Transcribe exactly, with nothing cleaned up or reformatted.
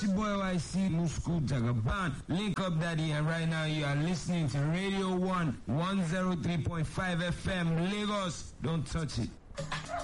your boy Y C Musku Jagaban. Link up, Daddy, and right now you are listening to Radio one one oh three point five F M Lagos. Don't touch it.